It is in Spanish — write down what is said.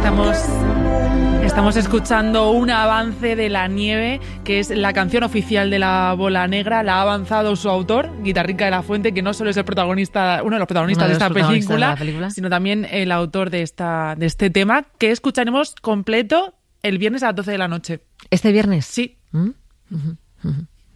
Estamos escuchando un avance de La Nieve, que es la canción oficial de La Bola Negra. La ha avanzado su autor, Guitarrica de la Fuente, que no solo es el protagonista, uno de los protagonistas de esta película, sino también el autor de este tema, que escucharemos completo el viernes a las 12 de la noche. ¿Este viernes? Sí.